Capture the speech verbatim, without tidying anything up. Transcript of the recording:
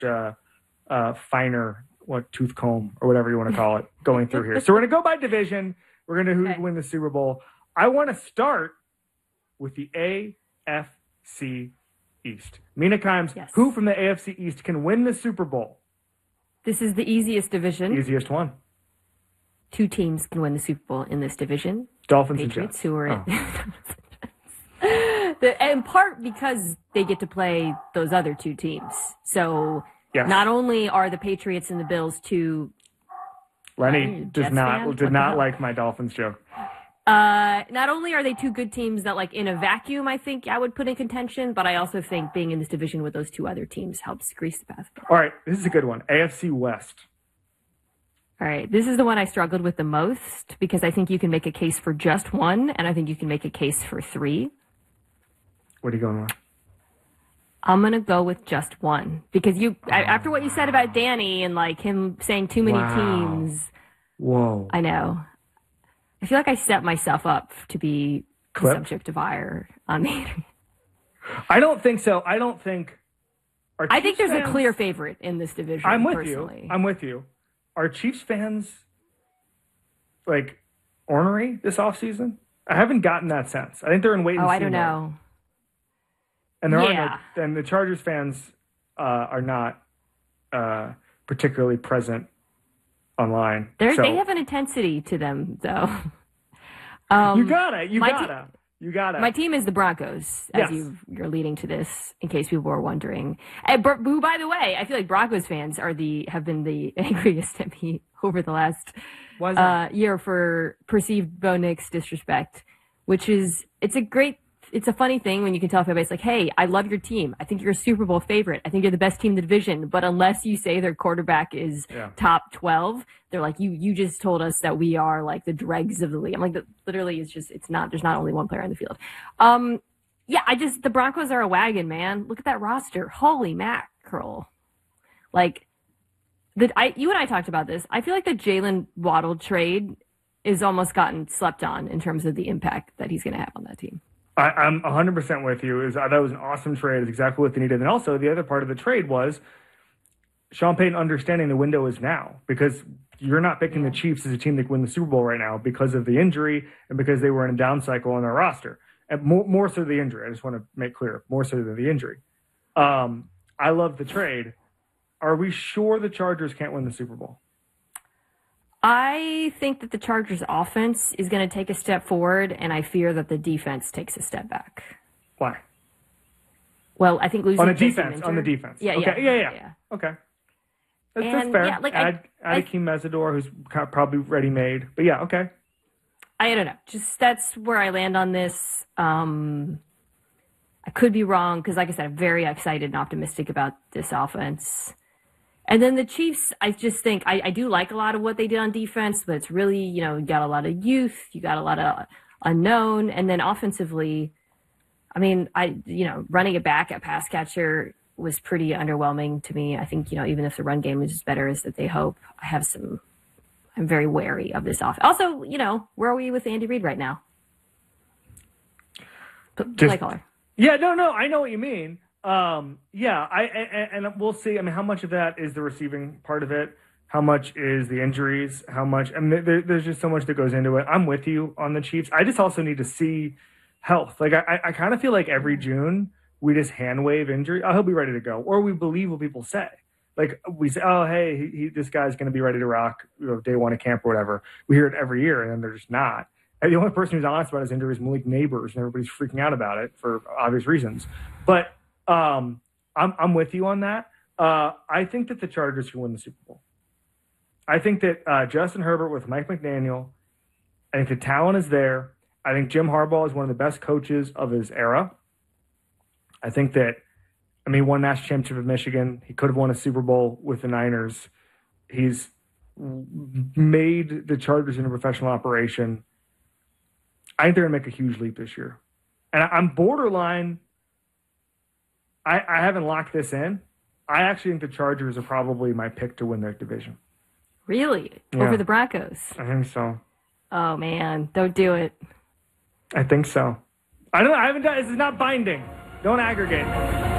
uh, uh, finer what tooth comb or whatever you want to call it going through here. So we're going to go by division. We're going to who Okay. win the Super Bowl. I want to start with the A F C East. Mina Kimes, Yes. who from the A F C East can win the Super Bowl? This is the easiest division. Easiest one. Two teams can win the Super Bowl in this division. Dolphins Patriots, and Jets. who are Oh. the, in part because they get to play those other two teams. So Yes. not only are the Patriots and the Bills two, Lenny Uh, does Jets not fan? What did the not hell? like my Dolphins joke. uh, not only are they two good teams that, like, in a vacuum, I think I would put in contention, but I also think being in this division with those two other teams helps grease the path. All right, this is a good one. A F C West. All right, this is the one I struggled with the most because I think you can make a case for just one, and I think you can make a case for three. What are you going with? I'm gonna go with just one because you, I, after what you said about Danny and like him saying too many Wow. teams, Whoa. I know. I feel like I set myself up to be the Clip? subject of ire on me. I don't think so. I don't think. Are I think Chiefs there's a fans- clear favorite in this division. I'm with personally. you. I'm with you. Are Chiefs fans like ornery this offseason? I haven't gotten that sense. I think they're in wait and Oh, see I don't mode. know. And there Yeah. are no, and the Chargers fans uh, are not uh, particularly present online. They're, so they have an intensity to them, though. um, you gotta, you my te- gotta, you gotta. My team is the Broncos, Yes. as you, you're leading to this, in case people are wondering. And, Br- who, by the way, I feel like Broncos fans are the have been the angriest at me over the last Why is that? uh, year for perceived Bo Nix disrespect, which is it's a great. It's a funny thing when you can tell if everybody's like, hey, I love your team. I think you're a Super Bowl favorite. I think you're the best team in the division. But unless you say their quarterback is Yeah. top twelve, they're like, you you just told us that we are like the dregs of the league. I'm like, literally, it's just, it's not, there's not only one player on the field. Um, yeah, I just, the Broncos are a wagon, man. Look at that roster. Holy mackerel. Like, the, I, you and I talked about this. I feel like the Jalen Waddle trade is almost gotten slept on in terms of the impact that he's going to have on that team. I, I'm one hundred percent with you. Is that was an awesome trade. It's exactly what they needed. And also, the other part of the trade was Sean Payton understanding the window is now because you're not picking the Chiefs as a team that can win the Super Bowl right now because of the injury and because they were in a down cycle on their roster. And more, more so the injury. I just want to make clear, more so than the injury. Um, I love the trade. Are we sure the Chargers can't win the Super Bowl? I think that the Chargers offense is going to take a step forward, and I fear that the defense takes a step back. Why? Well, I think losing On the Jason defense. On the Minter- defense. Yeah, okay. yeah, yeah, yeah, yeah. Okay. That's, that's And, fair. yeah, like, I- add add I- Akeem Mesidor, who's kind of probably ready-made. But yeah, okay. I don't know. Just that's where I land on this. Um, I could be wrong because, like I said, I'm very excited and optimistic about this offense. And then the Chiefs, I just think I, I do like a lot of what they did on defense, but it's really, you know, you got a lot of youth, you got a lot of unknown, and then offensively, I mean, I you know, running it back at pass catcher was pretty underwhelming to me. I think, you know, even if the run game is as better as that they hope, I have some. I'm very wary of this offense. Also, you know, where are we with Andy Reid right now? P- Just- play caller. Yeah, no, no, I know what you mean. Um, yeah, I and, and we'll see. I mean, how much of that is the receiving part of it? How much is the injuries? How much? I mean, there, there's just so much that goes into it. I'm with you on the Chiefs. I just also need to see health. Like, I, I kind of feel like every June we just hand wave injury. Oh, he'll be ready to go, or we believe what people say. Like we say, oh, hey, he, he, this guy's going to be ready to rock, you know, day one of camp or whatever. We hear it every year, and then they're just not. And the only person who's honest about his injury is Malik Neighbors, and everybody's freaking out about it for obvious reasons. But um, I'm I'm with you on that. Uh, I think that the Chargers can win the Super Bowl. I think that uh, Justin Herbert with Mike McDaniel, I think the talent is there. I think Jim Harbaugh is one of the best coaches of his era. I think that, I mean, he won national championship of Michigan. He could have won a Super Bowl with the Niners. He's made the Chargers into a professional operation. I think they're going to make a huge leap this year. And I'm borderline. I, I haven't locked this in. I actually think the Chargers are probably my pick to win their division. Really? Yeah. Over the Broncos? I think so. Oh, man. Don't do it. I think so. I don't. I haven't done. This is not binding. Don't aggregate.